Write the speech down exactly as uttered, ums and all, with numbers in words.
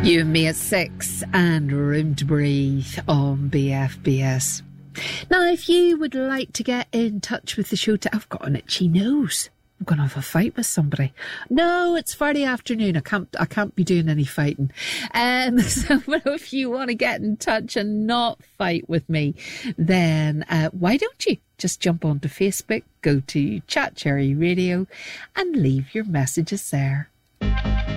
You and me at six and Room to Breathe on B F B S. Now, if you would like to get in touch with the show, to, I've got an itchy nose. I'm going to have a fight with somebody. No, it's Friday afternoon. I can't, I can't be doing any fighting. Um, so if you want to get in touch and not fight with me, then uh, why don't you just jump onto Facebook, go to Chat Cherry Radio and leave your messages there.